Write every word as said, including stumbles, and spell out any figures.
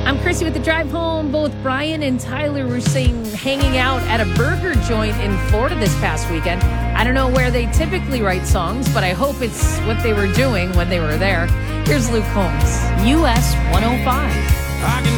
I'm Chrissy with the drive home. Both Brian and Tyler were saying hanging out at a burger joint in Florida this past weekend. I don't know where they typically write songs, but I hope it's what they were doing when they were there. Here's Luke Combs, U S one oh five. I can